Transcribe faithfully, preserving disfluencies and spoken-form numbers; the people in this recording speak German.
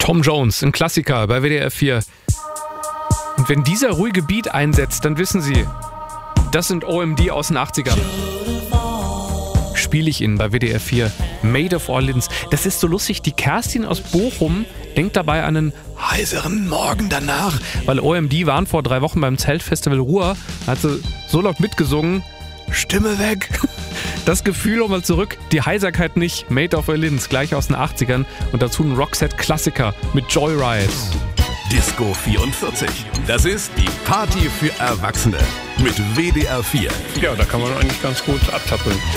Tom Jones, ein Klassiker bei W D R vier. Und wenn dieser ruhige Beat einsetzt, dann wissen Sie, das sind O M D aus den achtzigern. Spiele ich Ihnen bei W D R vier. Made of Orleans. Das ist so lustig. Die Kerstin aus Bochum denkt dabei an einen heiseren Morgen danach, weil O M D waren vor drei Wochen beim Zeltfestival Ruhr. Da hat sie so laut mitgesungen. Stimme weg. Das Gefühl nochmal zurück. Die Heiserkeit nicht. Made of Orleans, gleich aus den achtzigern. Und dazu ein Roxette-Klassiker mit Joyride. Disco vierundvierzig. Das ist die Party für Erwachsene mit W D R vier. Ja, da kann man eigentlich ganz gut abtappeln.